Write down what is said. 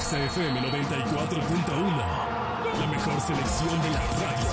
Exa FM 94.1. La mejor selección de la radio.